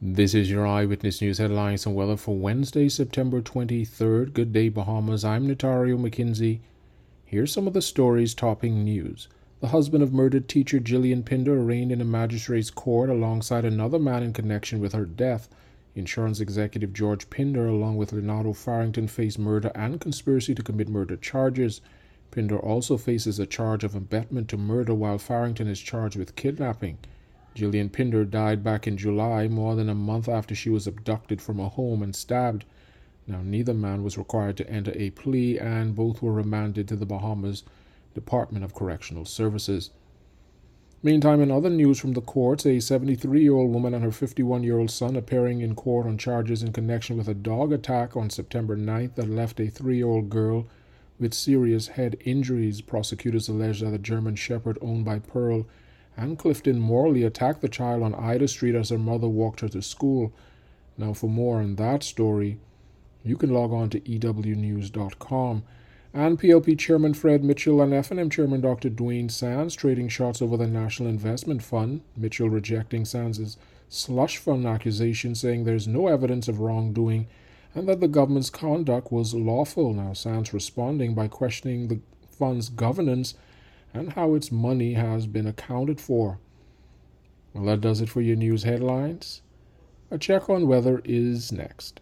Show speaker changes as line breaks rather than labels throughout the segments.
This is your Eyewitness News headlines and weather for Wednesday, September 23rd. Good day, Bahamas. I'm Notario McKenzie. Here's some of the stories topping news. The husband of murdered teacher Jillian Pinder arraigned in a magistrate's court alongside another man in connection with her death. Insurance executive George Pinder, along with Leonardo Farrington, face murder and conspiracy to commit murder charges. Pinder also faces a charge of abetment to murder, while Farrington is charged with kidnapping. Jillian Pinder died back in July, more than a month after she was abducted from a home and stabbed. Now, neither man was required to enter a plea, and both were remanded to the Bahamas Department of Correctional Services. Meantime, in other news from the courts, a 73-year-old woman and her 51-year-old son appearing in court on charges in connection with a dog attack on September 9th that left a 3-year-old girl with serious head injuries. Prosecutors allege that a German Shepherd owned by Pearl and Clifton Morley attacked the child on Ida Street as her mother walked her to school. Now, for more on that story, you can log on to ewnews.com. And PLP Chairman Fred Mitchell and F&M Chairman Dr. Dwayne Sands trading shots over the National Investment Fund. Mitchell rejecting Sands' slush fund accusation, saying there's no evidence of wrongdoing and that the government's conduct was lawful. Now, Sands responding by questioning the fund's governance and how its money has been accounted for. Well, that does it for your news headlines. A check on weather is next.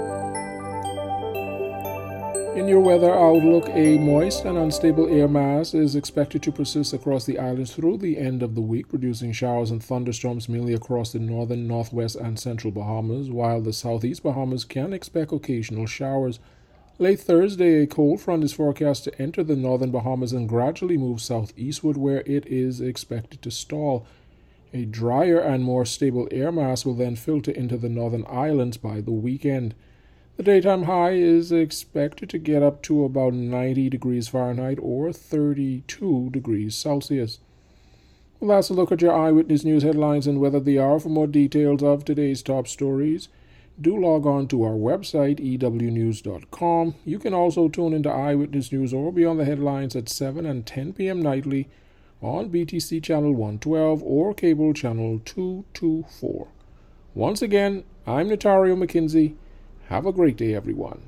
In your weather outlook, a moist and unstable air mass is expected to persist across the islands through the end of the week, producing showers and thunderstorms mainly across the northern, northwest, and central Bahamas, while the southeast Bahamas can expect occasional showers. Late Thursday, a cold front is forecast to enter the northern Bahamas and gradually move southeastward, where it is expected to stall. A drier and more stable air mass will then filter into the northern islands by the weekend. The daytime high is expected to get up to about 90 degrees Fahrenheit or 32 degrees Celsius. Well, that's a look at your Eyewitness News headlines and weather the hour. For more details of today's top stories, do log on to our website, ewnews.com. You can also tune into Eyewitness News or Beyond the Headlines at 7 and 10 p.m. nightly on BTC Channel 112 or Cable Channel 224. Once again, I'm Notario McKenzie. Have a great day, everyone.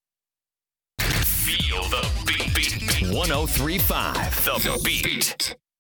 Feel the beat. 103.5 The Beat.